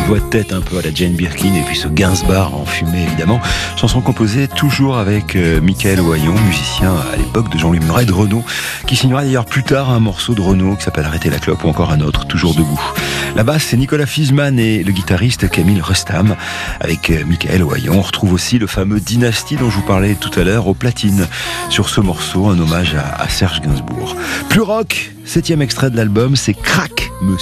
voix de tête un peu à la Jane Birkin et puis ce Gainsbourg en fumée évidemment. Chanson composée toujours avec Michaël Ohaillon, musicien à l'époque de Jean-Louis Muret de Renaud, qui signera d'ailleurs plus tard un morceau de Renaud qui s'appelle Arrêtez la clope ou encore un autre, Toujours debout. La basse c'est Nicolas Fiesmann et le guitariste Camille Rustam. Avec Michaël Ohaillon, on retrouve aussi le fameux Dynasty dont je vous parlais tout à l'heure au platine. Sur ce morceau, un hommage à Serge Gainsbourg. Plus rock, 7e extrait de l'album, c'est Crack, Monsieur.